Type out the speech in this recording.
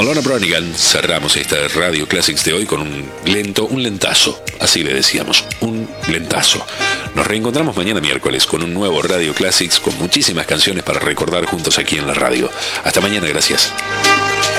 Con Lorna Bronigan cerramos esta Radio Classics de hoy con un lentazo, así le decíamos, un lentazo. Nos reencontramos mañana miércoles con un nuevo Radio Classics con muchísimas canciones para recordar juntos aquí en la radio. Hasta mañana, gracias.